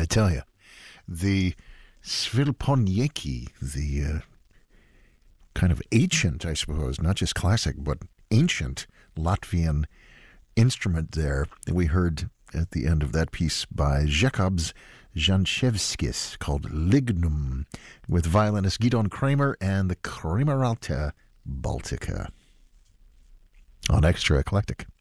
I tell you, the Svilponieki, the kind of ancient, I suppose, not just classic, but ancient Latvian instrument there that we heard at the end of that piece by Jacobs Janchevskis called Lignum, with violinist Gidon Kramer and the Krameralta Baltica on Extra Eclectic.